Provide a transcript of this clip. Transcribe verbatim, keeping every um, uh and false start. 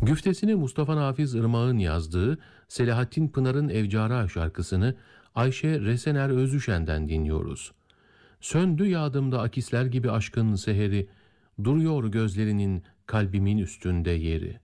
Güftesini Mustafa Nafiz Irmak'ın yazdığı Selahattin Pınar'ın Evcara şarkısını Ayşe Resener Özüşen'den dinliyoruz. Söndü yağdımda akisler gibi aşkın seheri, duruyor gözlerinin kalbimin üstünde yeri.